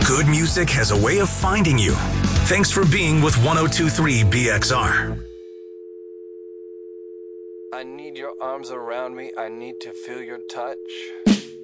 Good music has a way of finding you. Thanks for being with 1023 BXR. I need your arms around me. I need to feel your touch.